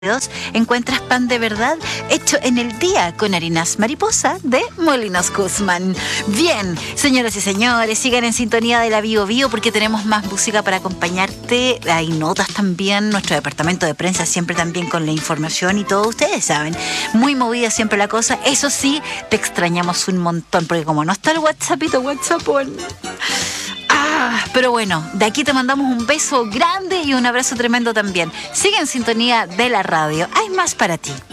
encuentras pan de verdad hecho en el día con harinas mariposa de Molinos Guzmán. Bien, señoras y señores, sigan en sintonía de la Bio Bio porque tenemos más música para acompañarte. Hay notas también, nuestro departamento de prensa siempre también con la información y todo, ustedes saben, muy movida siempre la cosa. Eso sí, te extrañamos un montón porque como no está el WhatsAppito, pero bueno, de aquí te mandamos un beso grande y un abrazo tremendo también. Sigue en sintonía de la radio. Hay más para ti.